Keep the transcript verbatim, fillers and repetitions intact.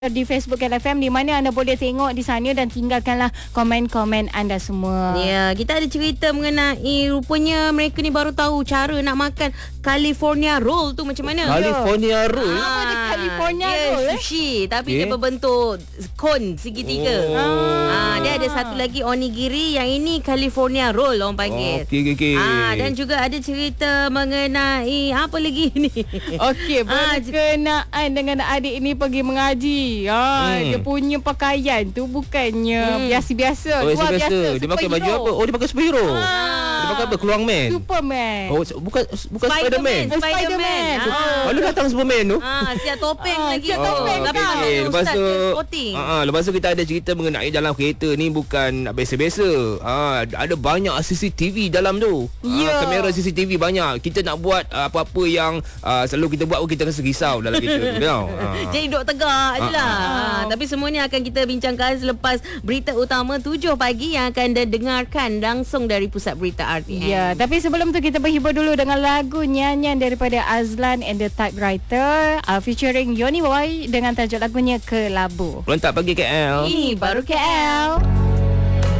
di Facebook K L F M, di mana anda boleh tengok di sana dan tinggalkanlah komen-komen anda semua. Ya, kita ada cerita mengenai rupanya mereka ni baru tahu cara nak makan California roll tu macam mana. California roll. Ah, apa dia California dia roll, eh? sushi tapi Okay. dia berbentuk cone segitiga. Oh. Ah, dia ada satu lagi onigiri, yang ini California roll orang panggil. Oh, okey, okey, okey. Ah, dan juga ada cerita mengenai apa lagi ni? Okey, Ah, berkenaan dengan adik ini pergi mengaji. Ah, Hmm. dia punya pakaian tu bukannya Hmm. biasa-biasa. Oh, Luar biasa. biasa. Dia pakai baju superhero. apa? Oh, dia pakai superhero. Ah. Dia pakai apa? Keluang man. Superman. Oh, bukan bukan Spiderman. Spiderman. Spiderman. Ah. Mana datang Superman tu? Ah, siap topeng Ah, lagi. siap tu. topeng Lepas dah. tu okey. Lepas ustaz tu dia sporting. ah, ah, lepas tu kita ada cerita mengenai dalam kereta ni bukan biasa-biasa. Ah, ada banyak C C T V dalam tu. Ya. Ah, kamera C C T V banyak. Kita nak buat ah, apa-apa yang ah, selalu kita buat pun kita rasa risau dalam kereta tu, tau. Ah. Jadi duduk tegak je lah. Ah. Ah, tapi semua ni akan kita bincangkan selepas berita utama tujuh pagi yang akan didengarkan langsung dari Pusat Berita R T M. Ya, tapi sebelum tu kita berhibur dulu dengan lagu nyanyian daripada Azlan and the Typewriter uh, featuring Yoni Boy dengan tajuk lagunya Kelabu. Lontar pagi K L. Ini baru K L.